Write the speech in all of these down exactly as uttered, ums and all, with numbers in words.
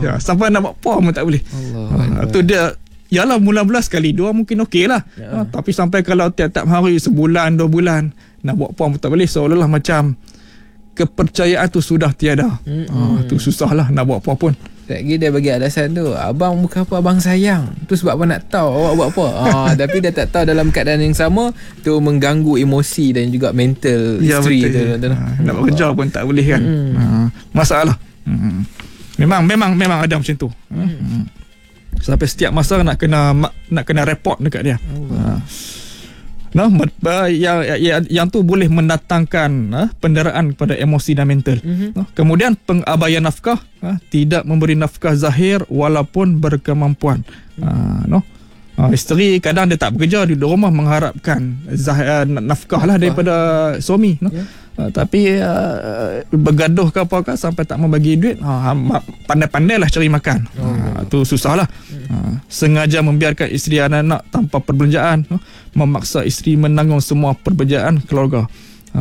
Ya, sampai nak buat apa pun tak boleh. Allah. Ha, tu dia. Yalah mula-mula sekali dua mungkin okey lah. Ya. Ha, tapi sampai kalau tiap-tiap hari sebulan dua bulan nak buat apa pun tak boleh, seolah-olah macam kepercayaan tu sudah tiada. Ha, tu susah lah nak buat apa pun. Lagi dia bagi alasan tu, abang bukan apa, abang sayang. Tu sebab abang nak tahu awak buat apa. Ha, tapi dia tak tahu dalam keadaan yang sama tu mengganggu emosi dan juga mental ya, isteri tu. Ha, nak bekerja pun tak boleh kan. Hmm. Ha, masalah. Hmm. Memang memang memang ada macam tu. Hmm. Sampai setiap masa nak kena nak kena report dekat dia. Ha. Nah, yang, yang yang tu boleh mendatangkan ha, penderitaan kepada emosi dan mental. Mm-hmm. Nah, kemudian pengabaian nafkah, ha, tidak memberi nafkah zahir walaupun berkemampuan. Mm-hmm. Ha, no. Ha, isteri kadang dia tak bekerja di rumah mengharapkan zahir, nafkah lah daripada suami. No. Yeah. Ha, tapi uh, bergaduh ke apa ke sampai tak membagi duit, ha, pandai-pandailah cari makan. Oh. Ha, tu susah lah. Ha, sengaja membiarkan isteri anak-anak tanpa perbelanjaan, ha, memaksa isteri menanggung semua perbelanjaan keluarga. Ha,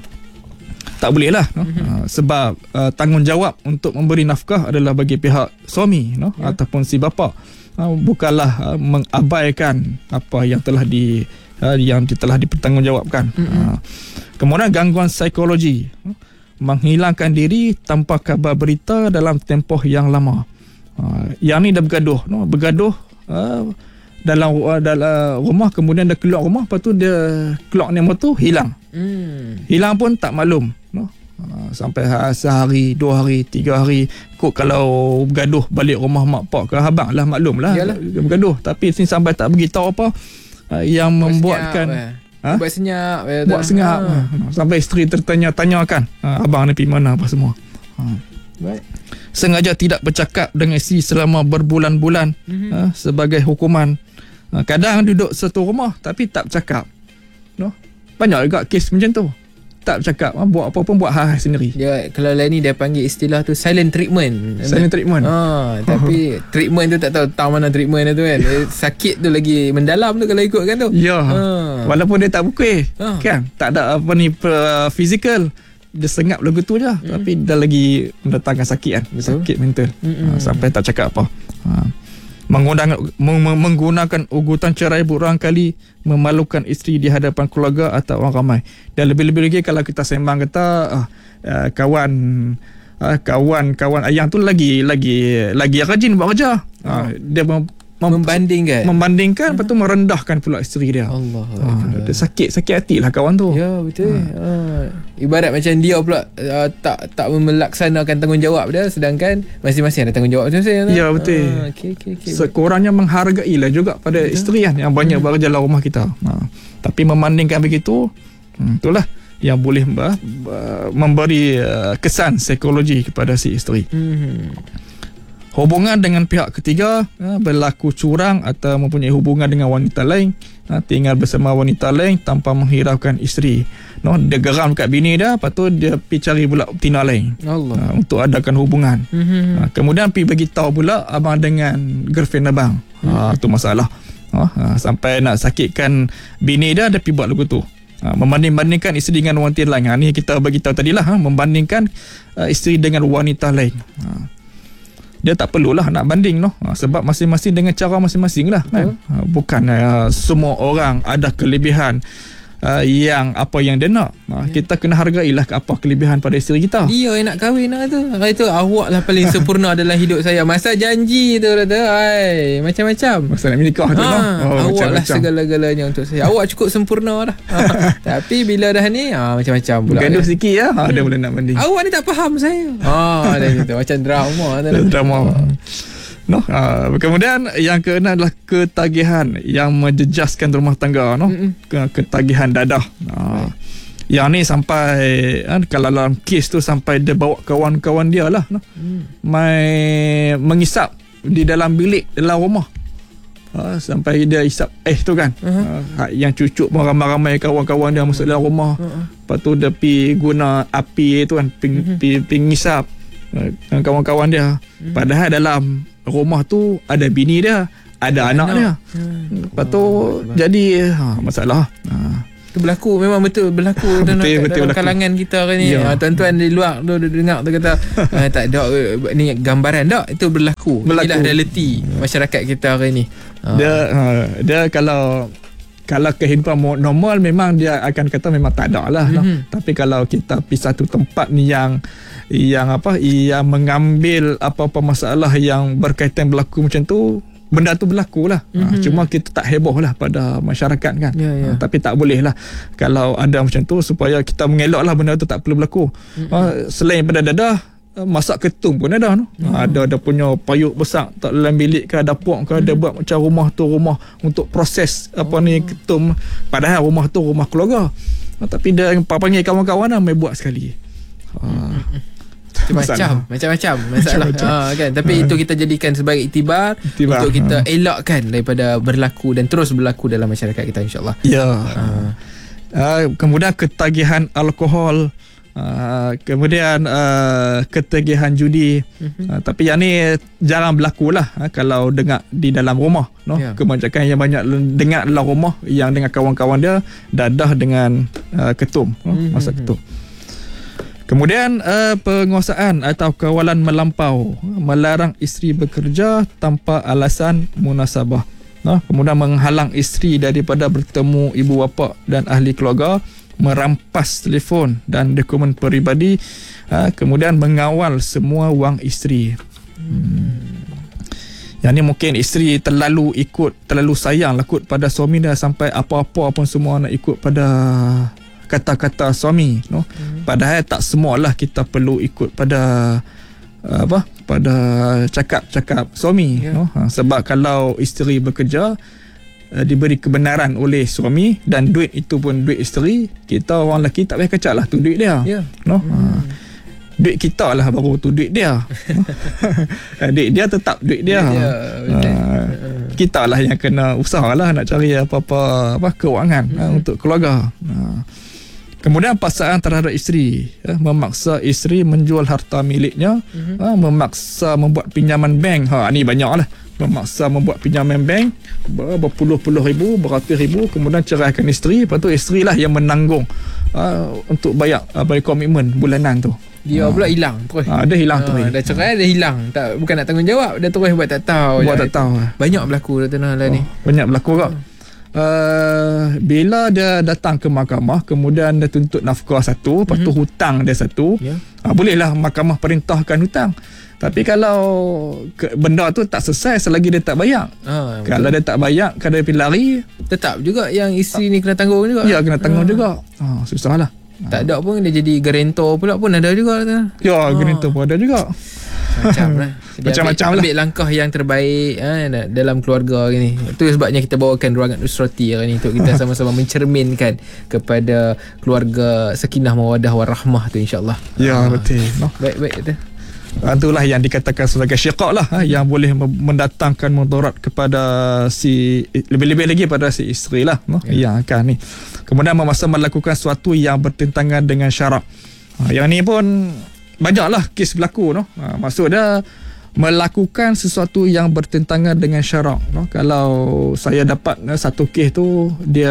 tak boleh lah. No? Ha, sebab uh, tanggungjawab untuk memberi nafkah adalah bagi pihak suami, no? Yeah. Ataupun si bapa. Ha, bukanlah uh, mengabaikan apa yang telah di uh, yang telah dipertanggungjawabkan. Mm-hmm. Ha, kemudian gangguan psikologi, menghilangkan diri tanpa kabar berita dalam tempoh yang lama. Uh, yang ni dah bergaduh, no? bergaduh uh, dalam uh, dalam rumah, kemudian dia keluar rumah, lepas tu dia keluar ni motor hilang. Hmm. Hilang pun tak maklum, no? Uh, sampai sehari, dua hari, tiga hari. Kok kalau bergaduh balik rumah mak pak ke abang lah maklum lah. Yalah. Bergaduh, tapi sini sampai tak beritahu apa uh, yang buat membuatkan senyap, eh. ha? buat senyap eh, buat senyap ha. Sampai isteri tertanya-tanyakan, uh, abang ni pergi mana apa semua. Ha. Baik. Sengaja tidak bercakap dengan isteri selama berbulan-bulan, mm-hmm. uh, sebagai hukuman. Uh, kadang duduk satu rumah tapi tak bercakap, no? Banyak juga kes macam tu. Tak bercakap, uh, buat apa pun buat hal sendiri. Dia, kalau lain ni dia panggil istilah tu silent treatment. Silent treatment. Ha, tapi treatment tu tak tahu tahu mana treatment tu kan. Sakit tu lagi mendalam tu kalau ikutkan tu. Ya. Ha. Walaupun dia tak bukul, ha. kan? Tak ada apa ni uh, physical. Dia sengap lagu tu je, mm. tapi dah lagi mendatangkan sakit kan. Betul. Sakit mental. Ha, sampai tak cakap apa. Ha. Menggunakan, menggunakan ugutan cerai berulang kali, memalukan isteri di hadapan keluarga atau orang ramai. Dan lebih-lebih lagi kalau kita sembang kata uh, uh, kawan uh, kawan kawan ayang tu lagi lagi lagi rajin buat kerja. Uh, dia mem- membandingkan membandingkan lepas tu merendahkan pula isteri dia. Allah. Ha, dia sakit sakit hatilah kawan tu. Ya, betul. Ha. Ha. Ibarat macam dia pula uh, tak tak melaksanakan tanggungjawab dia, sedangkan masing-masing ada tanggungjawab macam-macam. Ya, betul. Ha, okay, okay, okay. Sekurangnya menghargailah juga pada betul. Isteri kan yang banyak hmm. bekerja dalam rumah kita. Ha. Tapi membandingkan begitu, hmm, itulah yang boleh uh, memberi uh, kesan psikologi kepada si isteri. Hmm. Hubungan dengan pihak ketiga, ha, berlaku curang atau mempunyai hubungan dengan wanita lain, ha, tinggal bersama wanita lain tanpa menghiraukan isteri. No, dia geram dekat bini dia, lepas tu dia pergi cari pula betina lain, Allah. Ha, untuk adakan hubungan. Mm-hmm. Ha, kemudian pergi bagi tahu pula abang dengan girlfriend abang. Ha, tu masalah. Ha, ha, sampai nak sakitkan bini dia, dia pergi buat lagu tu. Ha, membanding-bandingkan isteri dengan wanita lain. Ha, ni kita bagi tahu tadilah, ha, membandingkan uh, isteri dengan wanita lain. Ha. Dia tak perlulah nak banding, no? Ha, sebab masing-masing dengan cara masing-masing lah, kan? Ha, bukan uh, semua orang ada kelebihan uh, yang apa yang dia nak. Ha, ya. Kita kena hargailah apa kelebihan pada isteri kita. Dia yang nak kahwin lah tu. Itu awak lah paling sempurna dalam hidup saya. Masa janji tu lah tu. Ay, macam-macam. Masa nak menikah tu, ha, no? Oh, awak lah segala-galanya untuk saya. Awak cukup sempurna lah. Ha, tapi bila dah ni, ha, macam-macam pula. Bergaduh kan? Sikit ya, ha, dia boleh nak banding. Awak ni tak faham saya. Ha, dah gitu. Macam drama. Drama. No, uh, kemudian yang keenam adalah ketagihan yang menjejaskan rumah tangga, no? Ketagihan dadah. Uh, yang ni sampai uh, kalau dalam kes tu sampai dia bawa kawan-kawan dia lah, no? Mm. Mai mengisap di dalam bilik dalam rumah. Uh, sampai dia isap eh tu kan. Uh-huh. Uh, yang cucuk ramai-ramai kawan-kawan dia masuk dalam rumah. Uh-huh. Lepas tu dia pergi guna api tu kan, pergi, uh-huh. pergi, pergi ngisap uh, kawan-kawan dia. Uh-huh. Padahal dalam rumah tu ada bini dia, ada anak, anak dia. Hmm. Lepas tu oh, jadi ha, masalah. Ha. Itu berlaku, memang betul berlaku betul, dalam, betul, dalam berlaku. kalangan kita hari ni. Ya. Ha, tuan-tuan di luar tu dengar tu kata ah, tak ada ni gambaran tak, itu berlaku. Berlaku. Inilah realiti masyarakat kita hari ni. Ha. Dia uh, dia kalau kalau kehidupan normal memang dia akan kata memang tak ada lah. Mm-hmm. No? Tapi kalau kita pergi satu tempat ni yang yang apa yang mengambil apa-apa masalah yang berkaitan berlaku macam tu, benda tu berlaku lah. Mm-hmm. Ha, cuma kita tak heboh lah pada masyarakat kan. Ya, ya. Ha, tapi tak boleh lah kalau ada macam tu, supaya kita mengelak lah benda tu tak perlu berlaku. Mm-hmm. Ha, selain pada dadah, masak ketum pun ada, no? Mm-hmm. Ada ada punya payuk besar tak dalam bilik ke dapur ke, mm-hmm. ada buat macam rumah tu rumah untuk proses apa oh. ni ketum, padahal rumah tu rumah keluarga. Ha, tapi dia panggil kawan-kawan lah main buat sekali. Ha. Mm-hmm. Macam-macam Macam-macam masalah. Ha, kan? Tapi ha. itu kita jadikan sebagai iktibar, iktibar untuk kita ha. elakkan daripada berlaku dan terus berlaku dalam masyarakat kita, insyaAllah. Ya. Ha. Uh, kemudian ketagihan alkohol, uh, kemudian uh, ketagihan judi. Uh-huh. Uh, tapi yang ni jarang berlaku lah uh, kalau dengar di dalam rumah, no? Ya. Kebanyakan yang banyak dengar dalam rumah yang dengan kawan-kawan dia dadah dengan uh, ketum, no? uh-huh. masa ketum. Kemudian uh, penguasaan atau kawalan melampau, melarang isteri bekerja tanpa alasan munasabah. Nah, kemudian menghalang isteri daripada bertemu ibu bapa dan ahli keluarga, merampas telefon dan dokumen peribadi, uh, kemudian mengawal semua wang isteri. Hmm. Yang ni mungkin isteri terlalu ikut, terlalu sayang lah ikut pada suami dia, sampai apa-apa pun semua nak ikut pada kata-kata suami, no? Hmm. Padahal tak semualah kita perlu ikut pada uh, apa pada cakap-cakap suami, yeah. no? Ha, sebab kalau isteri bekerja uh, diberi kebenaran oleh suami dan duit itu pun duit isteri, kita orang lelaki tak payah kacak lah tu duit dia, yeah. no? Hmm. Ha, duit kita lah baru tu duit dia. Duit dia tetap duit dia. Duit dia uh, kita lah yang kena usahalah nak cari apa-apa apa kewangan hmm. uh, untuk keluarga. Uh. Kemudian paksaan terhadap isteri, uh, memaksa isteri menjual harta miliknya, hmm. uh, memaksa membuat pinjaman bank. Ha, ni banyak lah. Memaksa membuat pinjaman bank berpuluh-puluh ribu, beratus ribu, kemudian ceraikan isteri, lepas tu isteri lah yang menanggung uh, untuk bayar uh, bayar komitmen bulanan tu. Dia ha. pula hilang terus. Ha, dia hilang ha, terus. Dah cerai dia hilang. Tak, bukan nak tanggungjawab, dia terus buat tak tahu. Buat tak tahu. Banyak berlaku dah tenang lah oh, ni. Banyak berlaku kak. Hmm. Uh, bila dia datang ke mahkamah, kemudian dia tuntut nafkah satu, lepas tu mm-hmm. hutang dia satu, yeah. uh, bolehlah mahkamah perintahkan hutang. Tapi kalau ke, benda tu tak selesai selagi dia tak bayar. Ah, kalau dia tak bayar, kalau dia pergi lari, tetap juga yang isteri ni kena tanggung juga. Ya, kena tanggung ah. juga. Ah, susah lah. Tak ada pun dia jadi guarantor pula pun ada juga. Ya, ah. guarantor pun ada juga. Macam lah. Macam-macam ambil, lah. ambil langkah yang terbaik ha, dalam keluarga ni. Itu sebabnya kita bawakan Ruangan Usrati hari ni, untuk kita sama-sama mencerminkan kepada keluarga sakinah mawaddah warahmah tu, insyaAllah. Ya, ha. betul. No. Baik-baik tu. Itulah yang dikatakan sebagai syiqaq lah, ha, yang boleh mendatangkan mudarat kepada si, lebih-lebih lagi pada si isteri lah, no? ya. yang akan ni. Kemudian memaksa melakukan sesuatu yang bertentangan dengan syarak. Ha, yang ni pun banyaklah kes berlaku, no? Ha, maksud dia melakukan sesuatu yang bertentangan dengan syarak, no? Kalau saya dapat satu kes tu, dia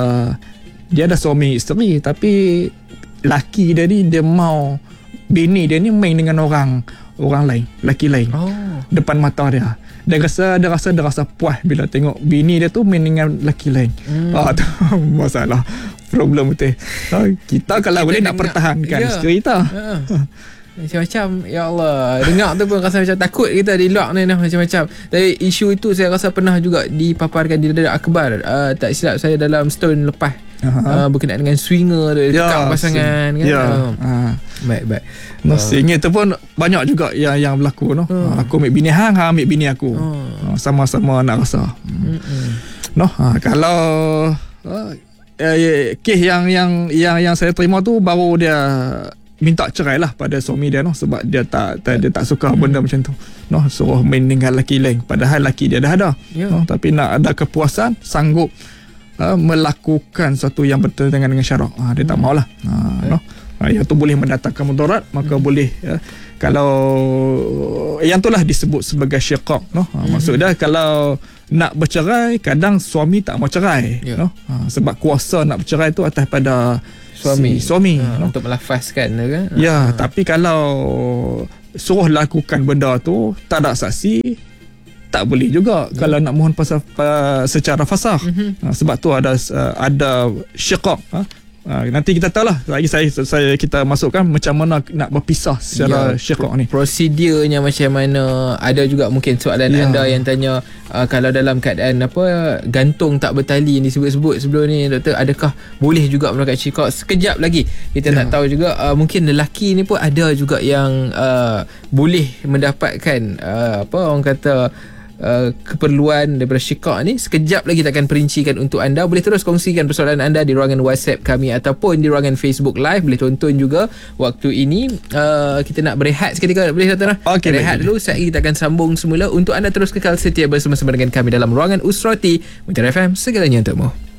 dia ada suami isteri, tapi laki dia ni dia mau bini dia ni main dengan orang orang lain, laki lain, oh. depan mata dia. Dia rasa dia rasa dia rasa puas bila tengok bini dia tu main dengan laki lain. Hmm. Ah, tu masalah, problem betul. So, kita kalau kita boleh nak pertahankan ya. isteri kita. Ya. Macam-macam, ya Allah, dengar tu pun rasa macam takut kita di luar ni, macam-macam. Tapi isu itu saya rasa pernah juga dipaparkan di Dadah Akbar, uh, tak silap saya dalam setahun lepas. Uh, berkenaan dengan swinger dia, ya, dekat pasangan kan. Ya. Uh. Ha. Baik baik. No, uh. swinger tu pun banyak juga yang yang berlaku, no. Uh. Aku ambil bini hang, hang ambil bini aku. Uh. Sama-sama nak rasa. Hmm. No, ha, kalau uh, eh, kes yang yang yang yang saya terima tu baru dia minta cerai lah pada suami dia, no, sebab dia tak, tak dia tak suka benda hmm. macam tu, no, suruh main dengan lelaki lain, padahal lelaki dia dah ada, yeah. no, tapi nak ada kepuasan, sanggup uh, melakukan sesuatu yang bertentangan dengan syarak, uh, dia hmm. tak maulah, uh, okay. no, uh, yang tu boleh mendatangkan mudarat, maka hmm. boleh uh, kalau yang itulah disebut sebagai syiqaq, no, uh, hmm. maksud dia kalau nak bercerai, kadang suami tak mau cerai, Ya. no? Ha, sebab kuasa nak bercerai tu atas pada Suami. si suami, Ha, no? untuk melafazkan tu kan. Ya, tapi kalau suruh lakukan benda tu tak ada saksi, tak boleh juga kalau nak mohon pasal pa, secara fasakh. Mhm. Ha, sebab tu ada uh, ada syiqaq. Ha? Ha, nanti kita tahulah lagi saya saya kita masukkan macam mana nak berpisah secara Ya, syiqaq ni. Prosedurnya macam mana. Ada juga mungkin soalan Ya. anda yang tanya uh, kalau dalam keadaan apa gantung tak bertali yang disebut-sebut sebelum ni doktor, adakah boleh juga melakukan syiqaq? Sekejap lagi kita Ya. tak tahu juga, uh, mungkin lelaki ni pun ada juga yang uh, boleh mendapatkan uh, apa orang kata Uh, keperluan daripada syiqaq ni. Sekejap lagi kita akan perincikan untuk anda. Boleh terus kongsikan persoalan anda di ruangan WhatsApp kami ataupun di ruangan Facebook Live. Boleh tonton juga waktu ini. Uh, kita nak berehat seketika, boleh Dr. Okey, rehat baik. dulu. Saat ini kita akan sambung semula. Untuk anda terus kekal setia bersama-sama dengan kami dalam ruangan Usrati Muntara F M, segalanya untukmu.